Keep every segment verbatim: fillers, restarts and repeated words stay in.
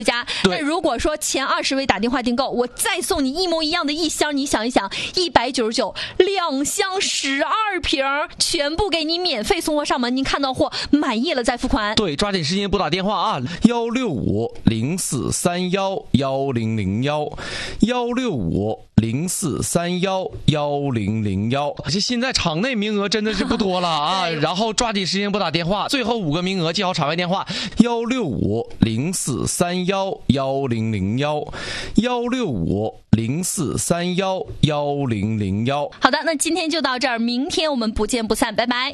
家。那如果说前二十位打电话订购，我再送你一模一样的一箱，你想一想，一百九十九两箱十二瓶，全部给你免费送货上门。您看到货满意了再付款。 对，抓紧时间拨打电话啊，幺六五零四三幺幺零零幺，幺六五零四三幺幺零零幺。这现在场内名额真的是不多了啊，然后抓紧时间拨打电话，最后五个名额记好场外电话幺六五零四三幺幺零零幺，幺六五零四三幺幺零零幺。 好的，那今天就到这儿，明天我们不见不散，拜拜。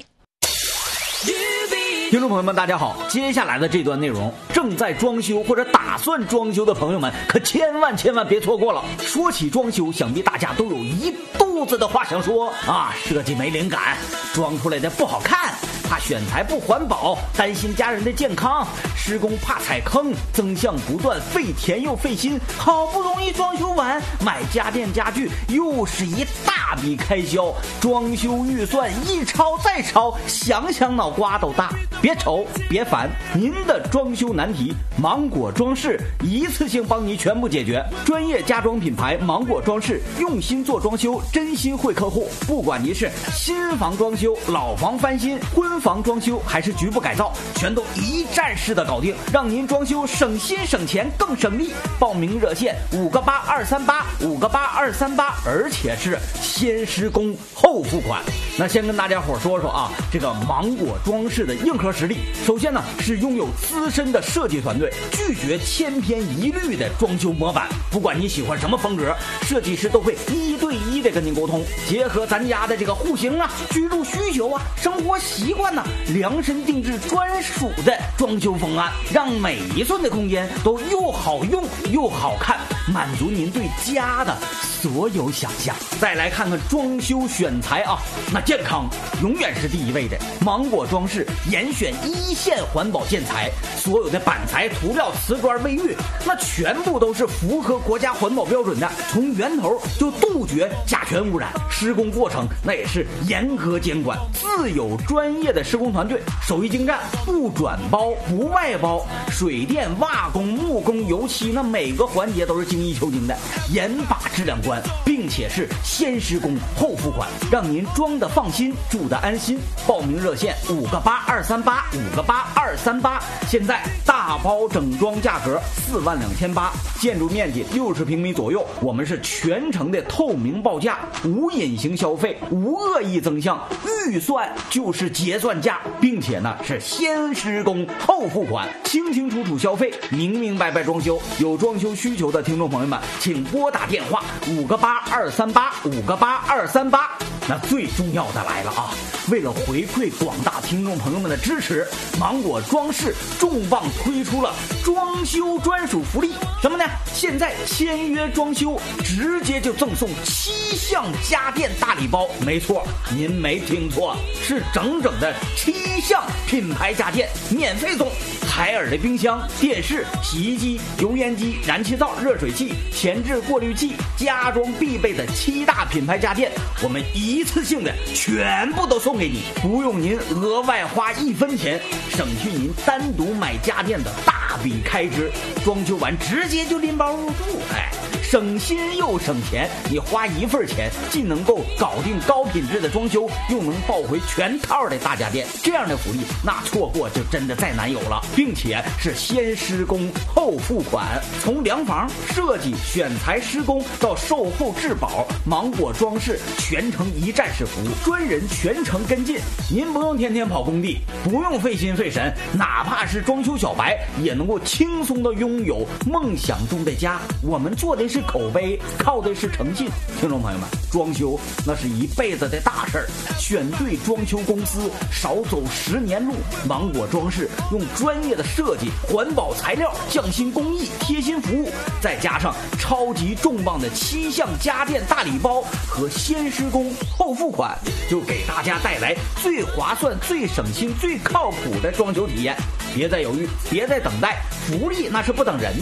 听众朋友们大家好，接下来的这段内容正在装修或者打算装修的朋友们可千万千万别错过了。说起装修，想必大家都有一肚子的话想说啊，设计没灵感，装出来的不好看，怕选材不环保，担心家人的健康，施工怕踩坑，增项不断，费钱又费心，好不容易装修完，买家电家具又是一大笔开销，装修预算一超再超，想想脑瓜都大。别愁别烦，您的装修难题芒果装饰一次性帮你全部解决。专业家装品牌芒果装饰，用心做装修，真心惠客户。不管您是新房装修、老房翻新、婚房装修还是局部改造，全都一站式的搞定，让您装修省心省钱更省力。报名热线五个八二三八五个八二三八，而且是先施工后付款。那先跟大家伙说说啊，这个芒果装饰的硬核实力。首先呢，是拥有资深的设计团队，拒绝千篇一律的装修模板。不管你喜欢什么风格，设计师都会一对一的跟您沟通，结合咱家的这个户型啊、居住需求啊、生活习惯呢、啊，量身定制专属的装修方案，让每一寸的空间都又好用又好看，满足您对家的所有想象。再来看看装修选材啊，那健康永远是第一位的。芒果装饰严选一线环保建材，所有的板材、涂料、瓷砖、卫浴，那全部都是符合国家环保标准的，从源头就杜绝甲醛污染。施工过程那也是严格监管，自有专业的施工团队，手艺精湛，不转包不外包，水电、瓦工、木工、油漆，那每个环节都是精益求精的，严把质量关，并且是先施工后付款，让您装的放心，住的安心。报名热线五个八二三八五个八二三八，现在大包整装价格四万两千八，建筑面积六十平米左右，我们是全程的透明报价，无隐形消费，无恶意增项，预算就是结算价，并且呢是先施工后付款，清清楚楚消费，明明白白装修。有装修需求的听众朋友们，请拨打电话五个八二三八五个八二三八。那最重要的来了啊！为了回馈广大听众朋友们的支持，芒果装饰重磅推出了装修专属福利，什么呢？现在签约装修直接就赠送七项家电大礼包，没错，您没听错，是整整的七项品牌家电免费送。海尔的冰箱、电视、洗衣机、油烟机、燃气灶、热水器、前置过滤器，家装必备的七大品牌家电，我们一次性的全部都送给你，不用您额外花一分钱，省去您单独买家电的大笔开支，装修完直接就拎包入住，哎，省心又省钱。你花一份钱，既能够搞定高品质的装修，又能抱回全套的大家电，这样的福利那错过就真的再难有了，并且是先施工后付款，从量房、设计、选材、施工到售后质保，芒果装饰全程一站式服务，专人全程跟进，您不用天天跑工地，不用费心费神，哪怕是装修小白也能够轻松的拥有梦想中的家。我们做的是口碑，靠的是诚信。听众朋友们，装修那是一辈子的大事儿，选对装修公司，少走十年路。芒果装饰用专业的设计、环保材料、匠心工艺、贴心服务，再加上超级重磅的七项家电大礼包和先施工后付款，就给大家带来最划算、最省心、最靠谱的装修体验。别再犹豫，别再等待，福利那是不等人的。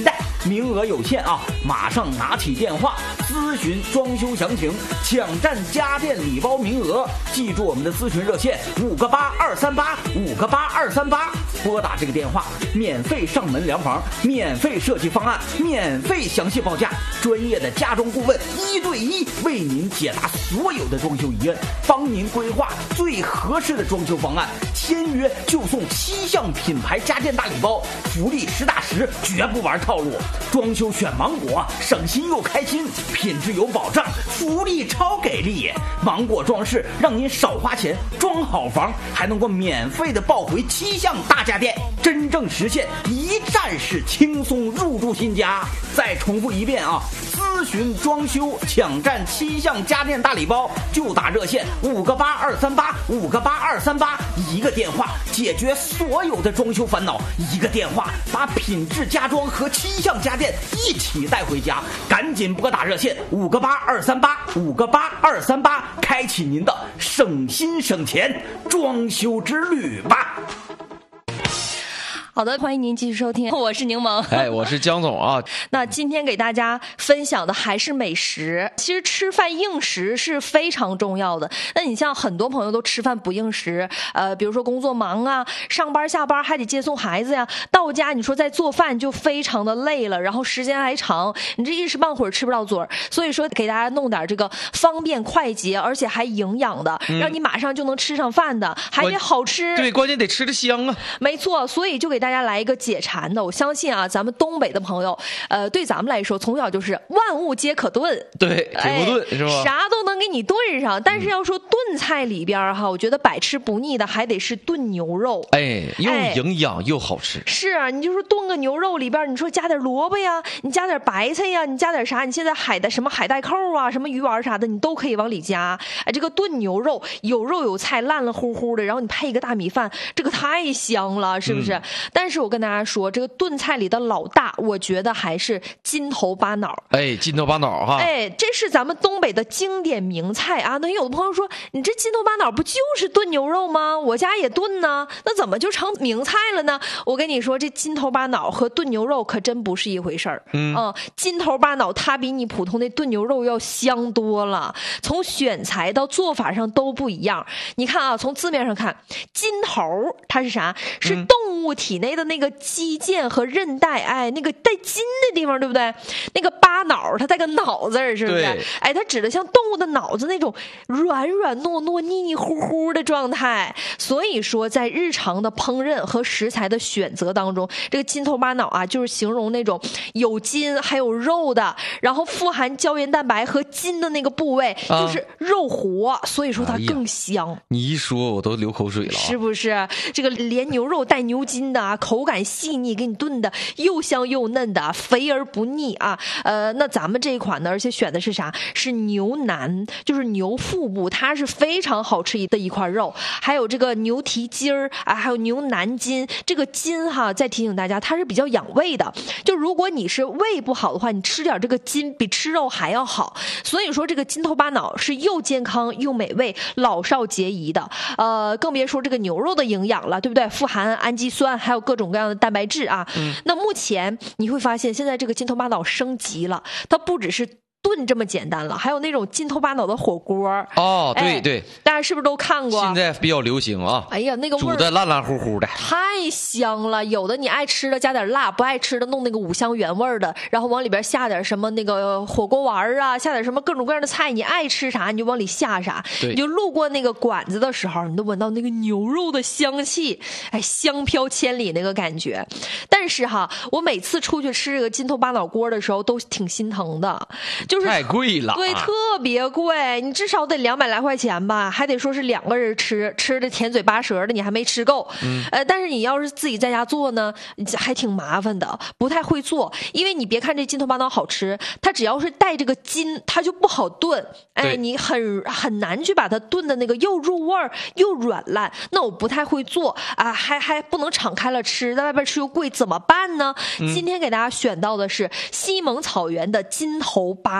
名额有限啊，马上拿起电话咨询装修详情，抢占家电礼包名额。记住我们的咨询热线五个八二三八五个八二三八，拨打这个电话，免费上门量房，免费设计方案，免费详细报价，专业的家装顾问一对一为您解答所有的装修疑问，帮您规划最合适的装修方案。签约就送七项品牌家电大礼包，福利实打实，绝不玩套路。装修选芒果，省心又开心，品质有保障，福利超给力。芒果装饰让您少花钱装好房，还能够免费的抱回七项大家电，真正实现一站式轻松入住新家。再重复一遍啊，咨询装修抢占七项家电大礼包，就打热线五个八二三八五个八二三八，一个电话解决所有的装修烦恼，一个电话把品质家装和七项家电一起带回家。赶紧拨打热线五个八二三八五个八二三八，开启您的省心省钱装修之旅吧。 好的，欢迎您继续收听，我是柠檬。 哎，我是江总啊。 那今天给大家分享的还是美食。其实吃饭应时是非常重要的。那你像很多朋友都吃饭不应时，呃，比如说工作忙啊，上班下班还得接送孩子呀，到家你说再做饭就非常的累了，然后时间还长，你这一时半会儿吃不到嘴儿。所以说给大家弄点这个方便快捷，而且还营养的，嗯、让你马上就能吃上饭的，还得好吃。 对，关键得吃得香啊。 没错，所以就给大家来一个解馋的。我相信啊，咱们东北的朋友，呃，对咱们来说，从小就是万物皆可炖， 对，铁锅炖、哎、是吧？ 啥都能给你炖上。但是要说炖菜里边哈，我觉得百吃不腻的还得是炖牛肉。 哎，又营养又好吃。 是啊，你就说炖个牛肉里边，你说加点萝卜呀，你加点白菜呀，你加点啥？你现在海带什么海带扣啊，什么鱼丸啥的，你都可以往里加。哎，这个炖牛肉有肉有菜，烂烂乎乎的，然后你配一个大米饭，这个太香了，是不是？嗯、但是我跟大家说，这个炖菜里的老大，我觉得还是筋头巴脑。 哎，筋头巴脑哈， 哎，这是咱们东北的经典名菜啊。那有的朋友说，你这筋头巴脑不就是炖牛肉吗？我家也炖呢，那怎么就成名菜了呢？我跟你说，这筋头巴脑和炖牛肉可真不是一回事儿。嗯，嗯，筋头巴脑它比你普通的炖牛肉要香多了，从选材到做法上都不一样。你看啊，从字面上看，筋头它是啥？是动物体内的那个肌腱和韧带，哎，那个带筋的地方，对不对？那个巴脑它带个脑字，是不是？哎，它指的像动物的脑子那种软软糯糯、腻腻乎乎的状态。所以说，在日常的烹饪和食材的选择当中，这个筋头巴脑啊，就是形容那种有筋还有肉的，然后富含胶原蛋白和筋的那个部位，啊、就是肉活，所以说它更香。哎、 你一说，我都流口水了、啊， 是不是？这个连牛肉带牛筋的啊，口感细腻，给你炖的又香又嫩的，肥而不腻啊。呃，那咱们这一款呢，而且选的是啥？是牛腩，就是牛腹部，它是非常好吃的一块肉。还有这个牛蹄筋儿啊，还有牛腩筋。这个筋哈，再提醒大家，它是比较养胃的。就如果你是胃不好的话，你吃点这个筋比吃肉还要好。所以说，这个筋头巴脑是又健康又美味，老少皆宜的。呃，更别说这个牛肉的营养了，对不对？富含氨基酸，还有各种各样的蛋白质啊。嗯、那目前你会发现，现在这个筋头巴脑升级了，它不只是炖这么简单了，还有那种筋头巴脑的火锅哦，对对， 大家是不是都看过？ 现在比较流行啊。 哎呀，那个味煮的烂烂乎乎的， 太香了。有的你爱吃的加点辣，不爱吃的弄那个五香原味的，然后往里边下点什么那个火锅丸啊，下点什么各种各样的菜，你爱吃啥你就往里下啥。你就路过那个馆子的时候，你都闻到那个牛肉的香气，哎，香飘千里那个感觉。但是哈，我每次出去吃这个筋头巴脑锅的时候，都挺心疼的。就就是太贵了， 对，特别贵，你至少得两百来块钱吧，还得说是两个人吃，吃的甜嘴巴舌的，你还没吃够。嗯，呃，但是你要是自己在家做呢，还挺麻烦的，不太会做，因为你别看这筋头巴脑好吃，它只要是带这个筋，它就不好炖，哎，你很很难去把它炖的那个又入味儿又软烂。那我不太会做啊，还还不能敞开了吃，在外边吃又贵，怎么办呢？嗯、今天给大家选到的是西蒙草原的筋头巴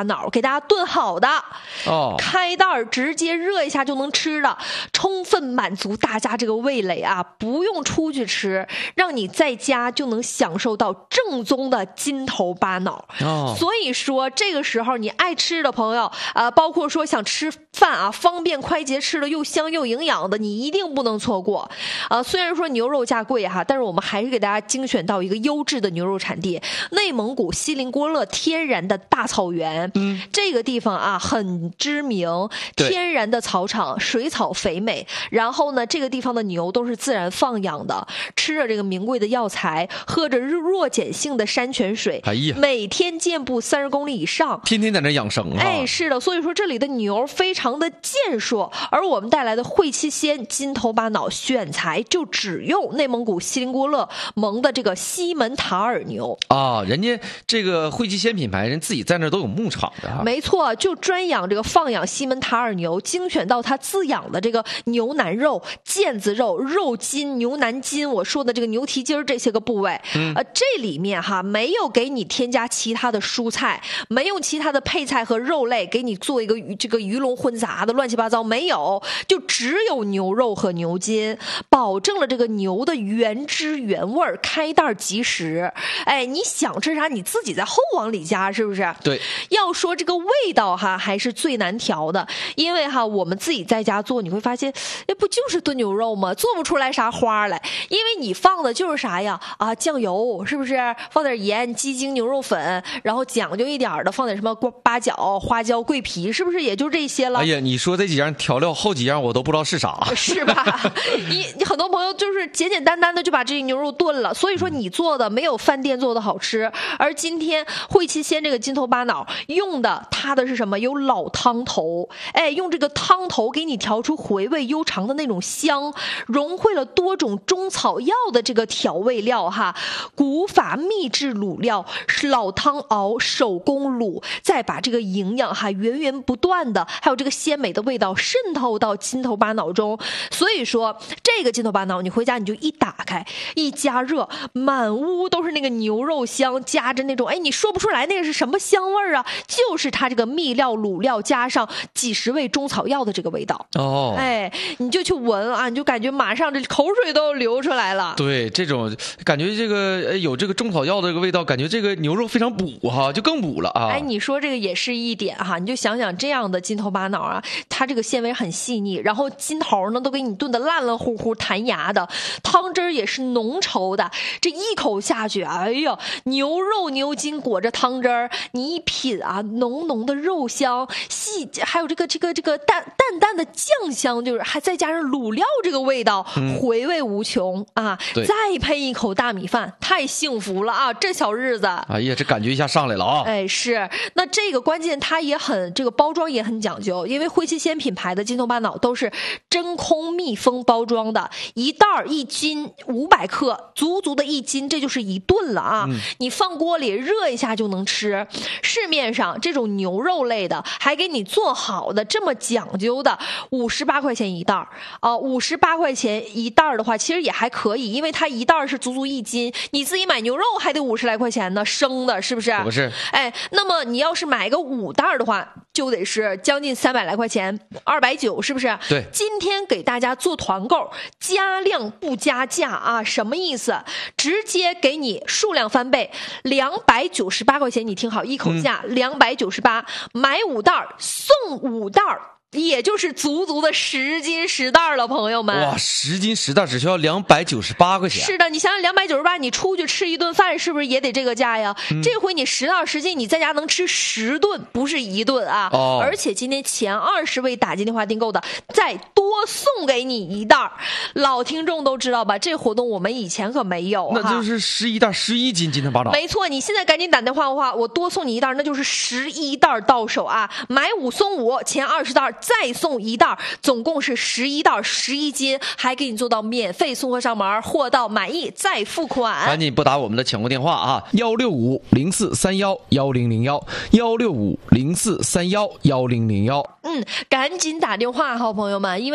脑，给大家炖好的哦， 开袋直接热一下就能吃的，充分满足大家这个味蕾啊，不用出去吃，让你在家就能享受到正宗的金头巴脑。 哦， 所以说这个时候你爱吃的朋友啊、呃，包括说想吃饭啊，方便快捷，吃的又香又营养的，你一定不能错过啊、呃！虽然说牛肉价贵哈，但是我们还是给大家精选到一个优质的牛肉产地——内蒙古锡林郭勒天然的大草原。嗯，这个地方啊很知名，天然的草场，水草肥美。然后呢，这个地方的牛都是自然放养的，吃着这个名贵的药材，喝着弱碱性的山泉水， 哎呀， 每天健步三十公里以上， 天天在那养生啊！ 哎，是的，所以说这里的牛非常的健硕，而我们带来的会七鲜金头巴脑选材就只用内蒙古锡林郭勒盟的这个西门塔尔牛啊，人家这个会七鲜品牌人自己在那都有牧场的哈， 没错，就专养这个放养西门塔尔牛，精选到它自养的这个牛腩肉、腱子肉、肉筋、牛腩筋，我说的这个牛蹄筋这些个部位，嗯、呃，这里面哈没有给你添加其他的蔬菜，没有其他的配菜和肉类给你做一个这个鱼龙混杂的乱七八糟，没有，就只有牛肉和牛筋，保证了这个牛的原汁原味，开袋即食。哎，你想吃啥你自己在后往里加，是不是？ 对， 要说这个味道哈，还是最难调的，因为哈我们自己在家做，你会发现，哎，不就是炖牛肉吗？做不出来啥花来，因为你放的就是啥呀？啊，酱油是不是？放点盐、鸡精、牛肉粉，然后讲究一点的放点什么八角、花椒、桂皮，是不是也就这些了？ 哎呀，你说这几样调料，后几样我都不知道是啥， 是吧？你你很多朋友就是简简单单的就把这牛肉炖了，所以说你做的没有饭店做的好吃。而今天会七鲜这个金头巴脑用的它的是什么？有老汤头，哎，用这个汤头给你调出回味悠长的那种香，融汇了多种中草药的这个调味料哈，古法秘制卤料是老汤熬手工卤，再把这个营养哈源源不断的，还有这个鲜美的味道渗透到金头巴脑中。所以说这个金头巴脑你回家你就一打开一加热，满屋都是那个牛肉香，夹着那种哎你说不出来那个是什么香味啊，就是它这个秘料卤料加上几十味中草药的这个味道哦， 哎，你就去闻啊，你就感觉马上这口水都流出来了。 对，这种感觉这个有这个中草药的这个味道，感觉这个牛肉非常补哈，就更补了啊。 哎，你说这个也是一点哈，你就想想这样的金头巴脑啊，它这个纤维很细腻，然后筋头呢都给你炖得烂烂乎乎弹牙的，汤汁也是浓稠的，这一口下去，哎呀，牛肉牛筋裹着汤汁儿，你一品啊，浓浓的肉香，细还有这个这个这个淡淡淡的酱香，就是还再加上卤料这个味道，嗯、回味无穷啊！再配一口大米饭，太幸福了啊！这小日子， 哎呀，这感觉一下上来了啊！ 哎，是，那这个关键它也很这个包装也很讲究，因为会七鲜品牌的金头巴脑都是真空密封包装的，一袋一斤五百克，足足的一斤，这就是一顿了啊！嗯、你放锅里热一下就能吃。市面上这种牛肉类的还给你做好的这么讲究的，五十八块钱一袋啊，五十八块钱一袋的话，其实也还可以，因为它一袋是足足一斤，你自己买牛肉还得五十来块钱呢，生的是不是？ 不是， 哎，那么你要是买个五袋的话，就得是将近三百来块钱，二百九，是不是？ 对， 今天给大家做团购，加量不加价啊，什么意思？直接给你数量翻倍，两百九十八块钱，你听好，一口价两百九十八，买五袋送五袋。也就是足足的十斤十袋了，朋友们！ 哇，十斤十袋只需要两百九十八块钱。 是的，你想想两百九十八，你出去吃一顿饭是不是也得这个价呀？嗯、这回你十袋十斤，你在家能吃十顿，不是一顿啊！哦、而且今天前二十位打进电话订购的，再多送给你一袋。老听众都知道吧？这活动我们以前可没有， 那就是十一袋十一斤金头巴脑。 没错，你现在赶紧打电话的话，我多送你一袋，那就是十一袋到手啊！买五送五，前二十袋。再送一袋，总共是十一袋，十一斤，还给你做到免费送货上门，货到满意再付款。 赶紧拨打我们的抢购电话啊，幺六五零四三幺幺零零幺，幺六五零四三幺幺零零幺。 嗯，赶紧打电话，好朋友们，因为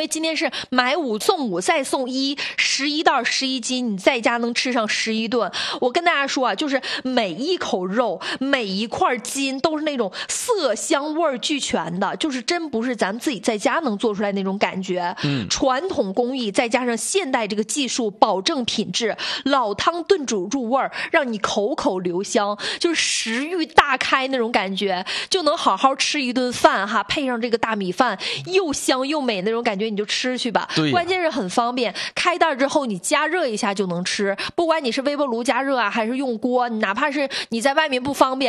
今天是买五送五再送一，十一袋十一斤，你在家能吃上十一顿。我跟大家说啊，就是每一口肉每一块筋都是那种色香味俱全的，就是真不是咱自己在家能做出来那种感觉。嗯，传统工艺再加上现代这个技术，保证品质，老汤炖煮入味儿，让你口口留香，就是食欲大开那种感觉，就能好好吃一顿饭哈，配上这个大米饭，又香又美那种感觉，你就吃去吧。 对， 关键是很方便，开袋之后你加热一下就能吃，不管你是微波炉加热啊，还是用锅，哪怕是你在外面不方便。